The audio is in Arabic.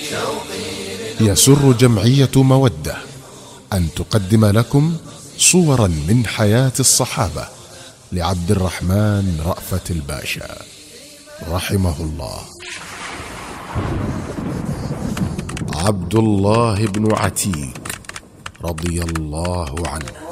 يسر جمعية مودة أن تقدم لكم صورا من حياة الصحابة لعبد الرحمن رأفت الباشا رحمه الله. عبد الله بن عتيق رضي الله عنه.